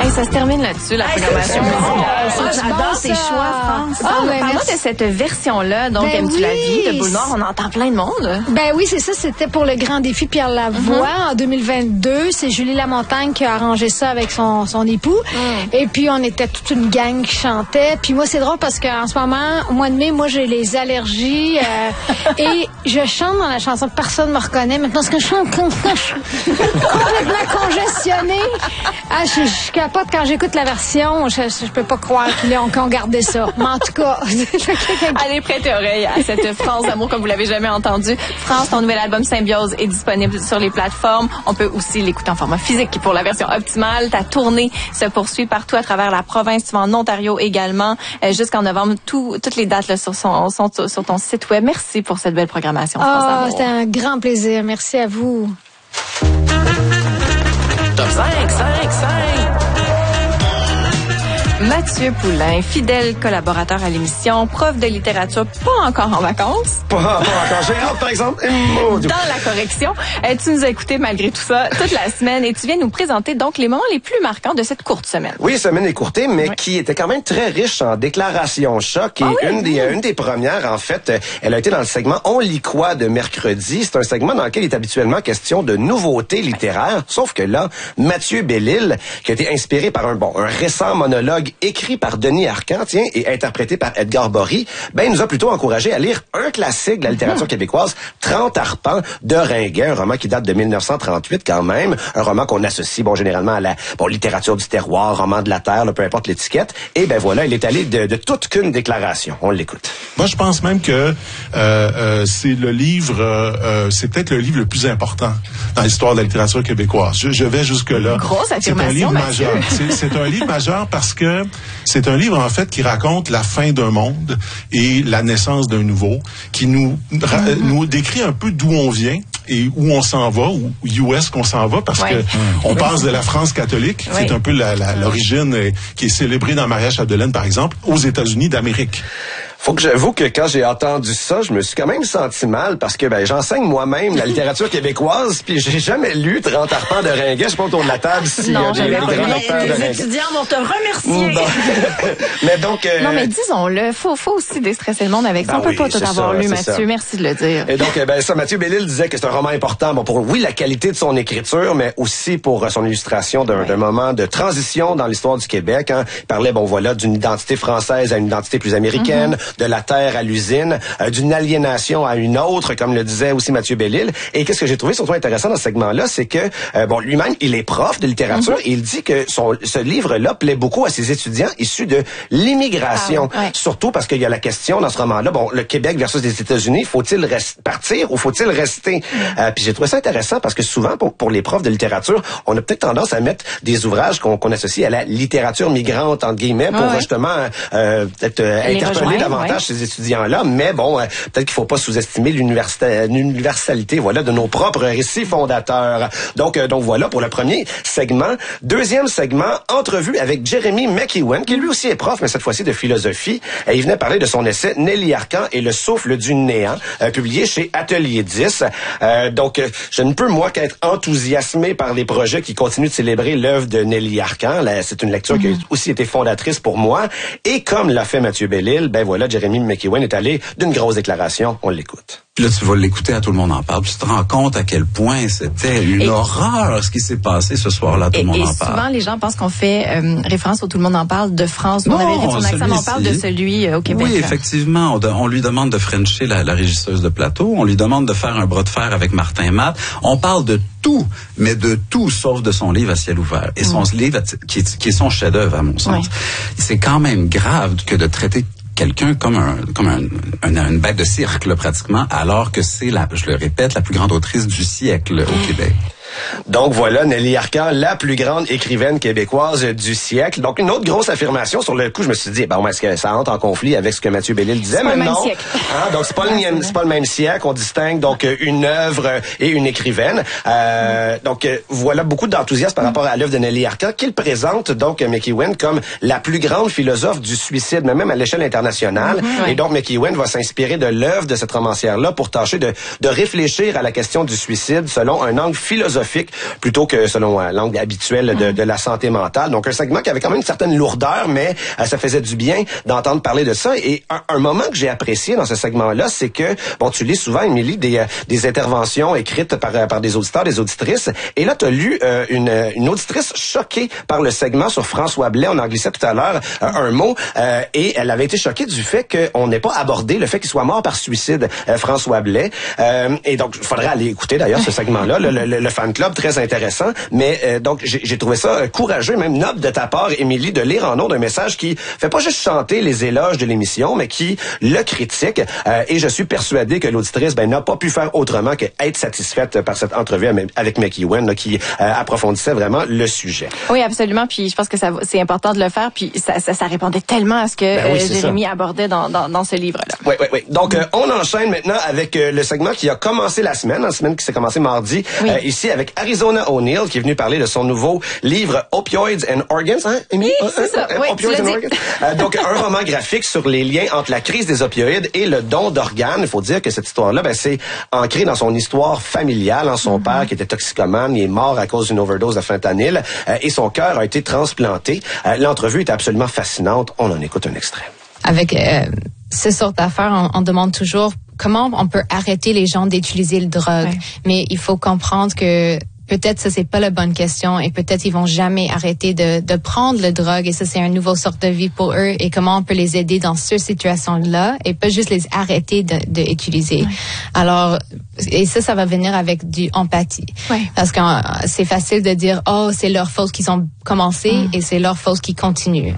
Et ça se termine là-dessus, la programmation musicale. J'adore tes choix, France. Parle-moi de cette version-là, donc tu la vis, de Boule Noire, on entend plein de monde. Ben oui, c'est ça, c'était pour le Grand Défi Pierre Lavoie en 2022. C'est Julie Lamontagne qui a arrangé ça avec son époux. Et puis, on était toute une gang qui chantait. Puis moi, c'est drôle parce qu'en ce moment, au mois de mai, moi, j'ai les allergies et je chante dans la chanson, personne ne me reconnaît. Maintenant, ce que je chante comme ça, je suis complètement congestionnée. Ah, je capote quand j'écoute la version. Je peux pas croire qu'on gardait ça. Mais en tout cas... Allez, prêtez oreille à cette phrase d'amour comme vous l'avez jamais entendue. France, ton nouvel album Symbiose est disponible sur les plateformes. On peut aussi l'écouter en format physique pour la version optimale. Ta tournée se poursuit partout à travers la province. Tu vas en Ontario également jusqu'en novembre. Toutes les dates là, sont sur ton site web. Merci pour cette belle programmation, France d'amour. C'était un grand plaisir. Merci à vous. Top 5. Mathieu Poulain, fidèle collaborateur à l'émission, prof de littérature, pas encore en vacances. Pas encore. J'ai hâte, par exemple. Dans la correction. Tu nous as écoutés malgré tout ça toute la semaine et tu viens nous présenter donc les moments les plus marquants de cette courte semaine. Oui, semaine écourtée, mais qui était quand même très riche en déclarations choc. Et une des premières, en fait, elle a été dans le segment On lit quoi de mercredi. C'est un segment dans lequel il est habituellement question de nouveautés littéraires. Sauf que là, Mathieu Bellil, qui a été inspiré par un récent monologue écrit par Denis Arcand, et interprété par Edgar Bory, il nous a plutôt encouragé à lire un classique de la littérature québécoise, 30 arpents de Ringuet, un roman qui date de 1938 quand même, un roman qu'on associe généralement à la littérature du terroir, roman de la terre, peu importe l'étiquette. Et voilà, il est allé de toute qu'une déclaration. On l'écoute. Moi, je pense même que c'est le livre, c'est peut-être le livre le plus important dans l'histoire de la littérature québécoise. Je vais jusque-là. Grosse affirmation, c'est un livre majeur. C'est un livre majeur parce que c'est un livre, en fait, qui raconte la fin d'un monde et la naissance d'un nouveau, qui nous décrit un peu d'où on vient et où on s'en va, où est-ce qu'on s'en va, parce que on passe de la France catholique, c'est un peu l'origine qui est célébrée dans Maria Chapdelaine, par exemple, aux États-Unis d'Amérique. Faut que j'avoue que quand j'ai entendu ça, je me suis quand même senti mal parce que j'enseigne moi-même la littérature québécoise puis j'ai jamais lu 30 arpents de Ringuet. Je suis pas autour de la table si non, j'ai lu 30 arpents de Ringuet. Les étudiants vont te remercier. Mais donc non, mais disons-le, faut aussi déstresser le monde avec ça. On peut pas tout avoir lu, Mathieu. Ça. Merci de le dire. Et donc Mathieu Bellil disait que c'est un roman important pour la qualité de son écriture, mais aussi pour son illustration d'un moment de transition dans l'histoire du Québec. Il parlait d'une identité française à une identité plus américaine. De la terre à l'usine, d'une aliénation à une autre, comme le disait aussi Mathieu Bellil. Et qu'est-ce que j'ai trouvé surtout intéressant dans ce segment-là, c'est que lui-même, il est prof de littérature et il dit que ce livre-là plaît beaucoup à ses étudiants issus de l'immigration. Surtout parce qu'il y a la question dans ce roman-là, le Québec versus les États-Unis, faut-il partir ou faut-il rester? Puis j'ai trouvé ça intéressant parce que souvent, pour les profs de littérature, on a peut-être tendance à mettre des ouvrages qu'on associe à la littérature migrante, entre guillemets, pour justement peut-être interpeller davantage ces étudiants-là, mais peut-être qu'il faut pas sous-estimer l'universalité, de nos propres récits fondateurs. Donc voilà pour le premier segment. Deuxième segment, entrevue avec Jeremy McEwen, qui lui aussi est prof, mais cette fois-ci de philosophie. Il venait parler de son essai Nelly Arcand et le souffle du néant, publié chez Atelier 10. Donc, je ne peux, moi, qu'être enthousiasmé par les projets qui continuent de célébrer l'œuvre de Nelly Arcand. C'est une lecture qui a aussi été fondatrice pour moi. Et comme l'a fait Mathieu Bellil, Jeremy McEwen est allé d'une grosse déclaration. On l'écoute. Puis là, tu vas l'écouter à Tout le monde en parle. Puis tu te rends compte à quel point c'était une horreur ce qui s'est passé ce soir-là. Tout le monde en parle. Et souvent, les gens pensent qu'on fait référence au Tout le monde en parle de France. On avait fait son accent, mais on parle de celui au Québec. Oui, effectivement. On lui demande de frencher la régisseuse de plateau. On lui demande de faire un bras de fer avec Martin Matt. On parle de tout, mais de tout sauf de son livre À ciel ouvert. Et son livre, qui est son chef-d'œuvre, à mon sens. C'est quand même grave que de traiter quelqu'un comme une bête de cirque, là, pratiquement, alors que c'est, je le répète, la plus grande autrice du siècle au Québec. Donc voilà, Nelly Arcand, la plus grande écrivaine québécoise du siècle. Donc une autre grosse affirmation, sur le coup, je me suis dit, est-ce que ça entre en conflit avec ce que Mathieu Bellil disait? Mais non. Donc c'est pas le même siècle. On distingue donc une œuvre et une écrivaine. Donc voilà beaucoup d'enthousiasme par rapport à l'œuvre de Nelly Arcand, qu'il présente donc McEwen comme la plus grande philosophe du suicide, mais même à l'échelle internationale. Et donc McEwen va s'inspirer de l'œuvre de cette romancière-là pour tâcher de réfléchir à la question du suicide selon un angle philosophique philosophique plutôt que selon l'angle habituel de la santé mentale. Donc un segment qui avait quand même une certaine lourdeur, mais ça faisait du bien d'entendre parler de ça. Et un moment que j'ai apprécié dans ce segment-là, c'est que, bon, tu lis souvent, Émilie, des interventions écrites par des auditeurs, des auditrices. Et là, tu as lu une auditrice choquée par le segment sur François Blais. On en glissait tout à l'heure un mot. Et elle avait été choquée du fait qu'on n'ait pas abordé le fait qu'il soit mort par suicide, François Blais. Et donc, il faudrait aller écouter d'ailleurs ce segment-là, le fan club, très intéressant. Mais donc, j'ai trouvé ça courageux, même noble de ta part, Émilie, de lire en ondes un message qui fait pas juste chanter les éloges de l'émission, mais qui le critique. Et je suis persuadé que l'auditrice n'a pas pu faire autrement qu'être satisfaite par cette entrevue avec McEwen, là, qui approfondissait vraiment le sujet. Oui, absolument. Puis je pense que c'est important de le faire. Puis ça répondait tellement à ce que Jérémy abordait dans ce livre-là. Oui. Donc, on enchaîne maintenant avec le segment qui a commencé la semaine qui s'est commencée mardi, ici avec Arizona O'Neill, qui est venu parler de son nouveau livre Opioids and Organs. Hein, Amy? Oui, c'est ça. Oui, Opioids and Organs. Donc, un roman graphique sur les liens entre la crise des opioïdes et le don d'organes. Il faut dire que cette histoire-là, c'est ancré dans son histoire familiale. Son père, qui était toxicomane, il est mort à cause d'une overdose de fentanyl et son cœur a été transplanté. L'entrevue est absolument fascinante. On en écoute un extrait. Avec ces sortes d'affaires, on demande toujours comment on peut arrêter les gens d'utiliser le drogue. Ouais. Mais il faut comprendre que peut-être ça c'est pas la bonne question et peut-être ils vont jamais arrêter de prendre le drogue et ça c'est une nouvelle sorte de vie pour eux et comment on peut les aider dans cette situation-là et pas juste les arrêter de utiliser. Ouais. Alors et ça va venir avec du empathie. Ouais. Parce que c'est facile de dire c'est leur faute qu'ils ont commencé et c'est leur faute qu'ils continuent.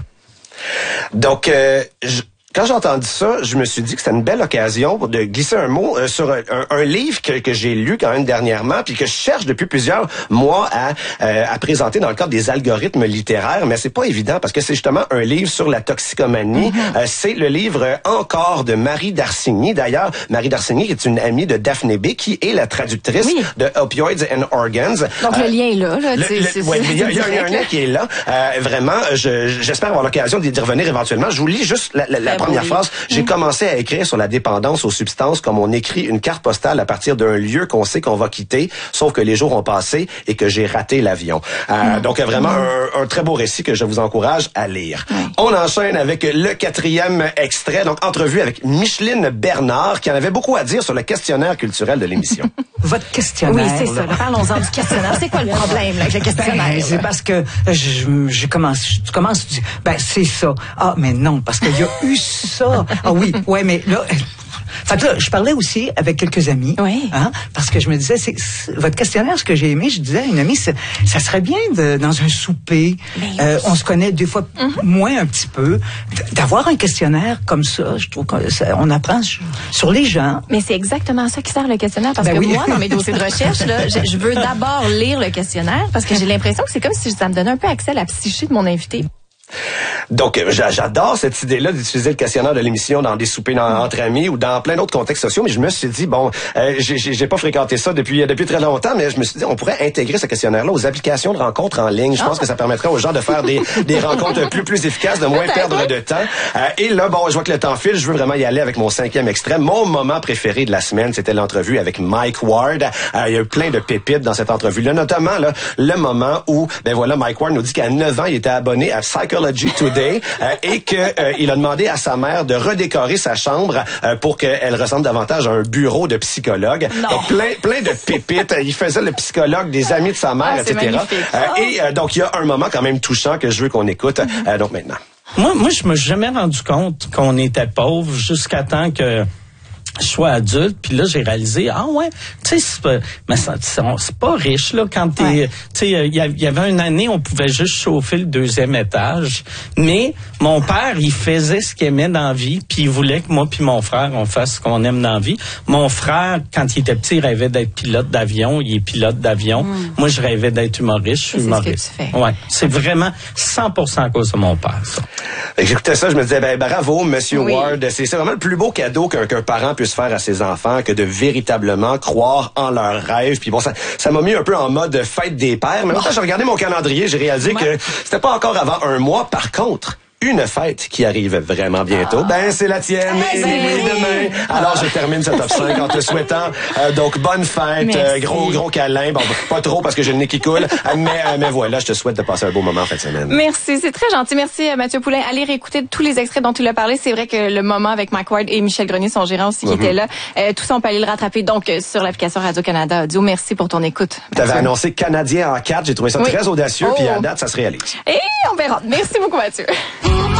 Donc quand j'ai entendu ça, je me suis dit que c'était une belle occasion de glisser un mot sur un livre que j'ai lu quand même dernièrement, puis que je cherche depuis plusieurs mois à présenter dans le cadre des algorithmes littéraires, mais c'est pas évident parce que c'est justement un livre sur la toxicomanie. C'est le livre Encore de Marie Darsigny. D'ailleurs, Marie Darsigny est une amie de Daphné B, qui est la traductrice de Opioids and Organs. Donc le lien est là. Il y a un lien qui est là. Vraiment, j'espère avoir l'occasion d'y revenir éventuellement. Je vous lis juste la première phrase. J'ai commencé à écrire sur la dépendance aux substances comme on écrit une carte postale à partir d'un lieu qu'on sait qu'on va quitter, sauf que les jours ont passé et que j'ai raté l'avion. Donc vraiment un très beau récit que je vous encourage à lire. On enchaîne avec le 4e extrait, donc entrevue avec Micheline Bernard, qui en avait beaucoup à dire sur le questionnaire culturel de l'émission. Votre questionnaire. Oui, c'est ça. Parlons-en du questionnaire. C'est quoi le problème là, avec le questionnaire? C'est parce que tu commences, tu dis, c'est ça. Ah, mais non, parce qu'il y a eu ça. Ah oui, ouais, mais là... Fait que là, je parlais aussi avec quelques amis, parce que je me disais, votre questionnaire, ce que j'ai aimé, je disais à une amie, ça serait bien dans un souper, on se connaît des fois moins un petit peu, d'avoir un questionnaire comme ça, je trouve qu'on apprend sur les gens. Mais c'est exactement ça qui sert le questionnaire, parce que moi, dans mes dossiers de recherche, là, je veux d'abord lire le questionnaire, parce que j'ai l'impression que c'est comme si ça me donnait un peu accès à la psyché de mon invité. Donc, j'adore cette idée-là d'utiliser le questionnaire de l'émission dans des soupers entre amis ou dans plein d'autres contextes sociaux, mais je me suis dit, j'ai pas fréquenté ça depuis très longtemps, mais je me suis dit, on pourrait intégrer ce questionnaire-là aux applications de rencontres en ligne. Je pense que ça permettrait aux gens de faire des rencontres plus efficaces, de moins perdre de temps. Et là, je vois que le temps file, je veux vraiment y aller avec mon 5e extrait. Mon moment préféré de la semaine, c'était l'entrevue avec Mike Ward. Il y a eu plein de pépites dans cette entrevue-là, notamment le moment où, Mike Ward nous dit qu'à 9 ans, il était abonné à Psychology Today et que il a demandé à sa mère de redécorer sa chambre pour qu'elle ressemble davantage à un bureau de psychologue. Donc plein de pépites. Il faisait le psychologue des amis de sa mère, etc. Et donc il y a un moment quand même touchant que je veux qu'on écoute. Donc maintenant. Moi, je me suis jamais rendu compte qu'on était pauvre jusqu'à temps que je sois adulte, puis là j'ai réalisé tu sais c'est pas riche là quand t'es tu sais il y avait une année on pouvait juste chauffer le 2e étage, mais mon père il faisait ce qu'il aimait dans la vie, puis il voulait que moi puis mon frère on fasse ce qu'on aime dans la vie. Mon frère quand il était petit il rêvait d'être pilote d'avion, il est pilote d'avion. Moi je rêvais d'être humoriste, je suis humoriste. C'est vraiment 100% à cause de mon père ça. J'écoutais ça, je me disais bravo Monsieur Ward, c'est vraiment le plus beau cadeau qu'un parent puisse faire à ses enfants que de véritablement croire en leurs rêves. Puis ça m'a mis un peu en mode fête des pères. Mais quand j'ai regardé mon calendrier, j'ai réalisé que c'était pas encore avant un mois. Par contre, une fête qui arrive vraiment bientôt. Ben, c'est la tienne et demain. Alors, je termine ce top 5 en te souhaitant, donc, bonne fête, gros câlin. Bon, pas trop parce que j'ai le nez qui coule, mais voilà, je te souhaite de passer un beau moment en fin de semaine. Merci, c'est très gentil. Merci, Mathieu Poulin. Allez réécouter tous les extraits dont tu l'as parlé. C'est vrai que le moment avec Mike Ward et Michel Grenier, son gérant aussi, qui était là, tout ça, on peut aller le rattraper, donc, sur l'application Radio-Canada Audio. Merci pour ton écoute. Tu avais annoncé Canadien en 4. J'ai trouvé ça très audacieux, puis à date, ça se réalise. Et on verra. Merci beaucoup, Mathieu.